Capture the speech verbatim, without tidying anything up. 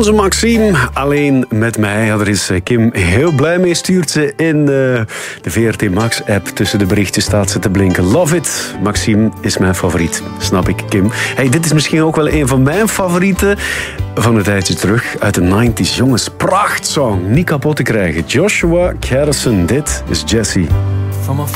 onze Maxime alleen met mij. Ja, daar is Kim heel blij mee. Stuurt ze in uh, de V R T Max-app. Tussen de berichtjes staat ze te blinken. Love it. Maxime is mijn favoriet. Snap ik, Kim. Hey, dit is misschien ook wel een van mijn favorieten van een tijdje terug. Uit de negentig. Jongens, prachtsong. Niet kapot te krijgen. Joshua Harrison. Dit is Jessie.